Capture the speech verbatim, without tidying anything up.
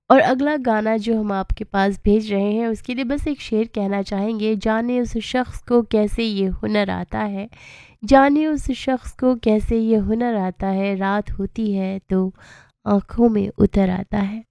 और अगला गाना जो हम आपके पास भेज रहे हैं उसके लिए बस एक शेर कहना चाहेंगे, जाने उस शख्स को कैसे ये हुनर आता है, जाने उस शख्स को कैसे ये हुनर आता है, रात होती है तो आँखों में उतर आता है।